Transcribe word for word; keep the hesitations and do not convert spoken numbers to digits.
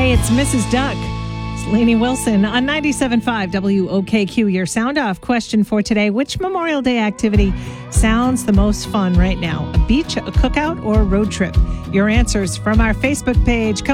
Hey, it's Missus Duck. It's Lainey Wilson on ninety-seven point five W O K Q. Your sound off question for today. Which Memorial Day activity sounds the most fun right now? A beach, a cookout, or a road trip? Your answers from our Facebook page. Come